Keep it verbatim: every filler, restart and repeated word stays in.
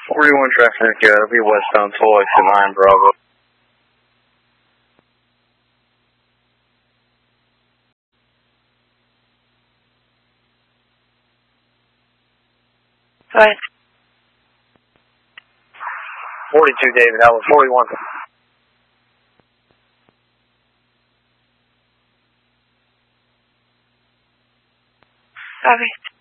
forty-one traffic, uh, be westbound toll exit nine Bravo. Go ahead. forty-two, David. That was forty-one. Copy.